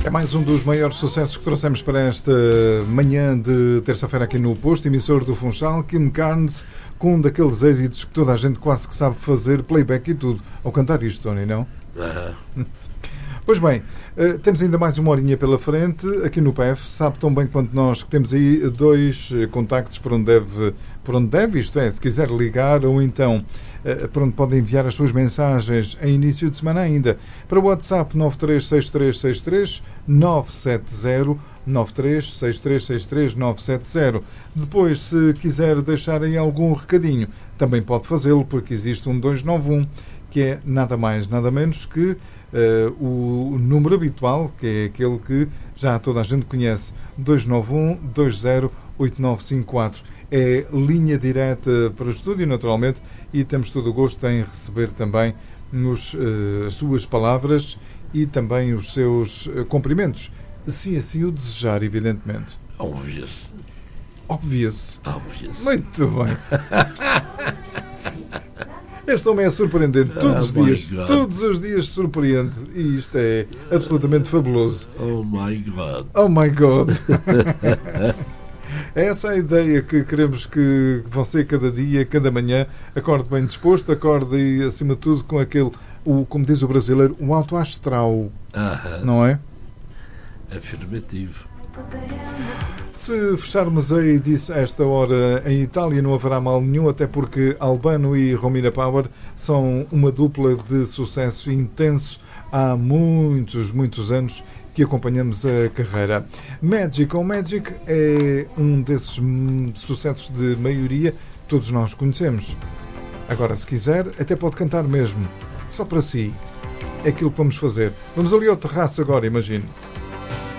É mais um dos maiores sucessos que trouxemos para esta manhã de terça-feira aqui no posto emissor do Funchal, Kim Carnes, com um daqueles êxitos que toda a gente quase que sabe fazer playback e tudo, ao cantar isto, Tony, não? Pois bem, temos ainda mais uma horinha pela frente aqui no PF. Sabe tão bem quanto nós que temos aí dois contactos por onde deve, isto é, se quiser ligar ou então por onde pode enviar as suas mensagens em início de semana ainda. Para o WhatsApp 936363 970 936363 970. Depois, se quiser deixar aí algum recadinho, também pode fazê-lo, porque existe um 291, que é nada mais, nada menos que o número habitual, que é aquele que já toda a gente conhece, 291 20 8954. É linha direta para o estúdio, naturalmente, e temos todo o gosto em receber também as suas palavras e também os seus cumprimentos, se assim o desejar, evidentemente. Obvious. Muito bem. Este homem é surpreendente todos os dias surpreende, e isto é absolutamente fabuloso. Oh my God. É essa a ideia que queremos que você, cada dia, cada manhã, acorde bem disposto, acorde e, acima de tudo, com aquele, como diz o brasileiro, um alto astral, não é? Afirmativo. Se fecharmos aí a esta hora em Itália, não haverá mal nenhum, até porque Albano e Romina Power são uma dupla de sucesso intenso há muitos anos que acompanhamos a carreira. Magic é um desses sucessos de maioria que todos nós conhecemos. Agora, se quiser, até pode cantar mesmo, só para si. É aquilo que vamos fazer. Vamos ali ao terraço agora, imagino.